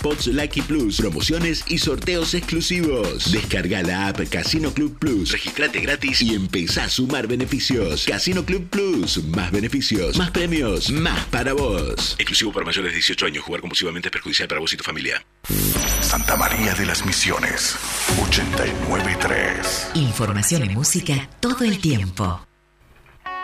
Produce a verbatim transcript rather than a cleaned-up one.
jackpots Lucky Plus, promociones y sorteos exclusivos. Descarga la app Casino Club Plus, registrate gratis y empezá a sumar beneficios. Casino Club Plus, más beneficios, más premios, más para vos. Exclusivo para mayores de dieciocho años. Jugar compulsivamente es perjudicial para vos y tu familia. Santa María de las Misiones, ochenta y nueve punto tres. Información y música todo el tiempo.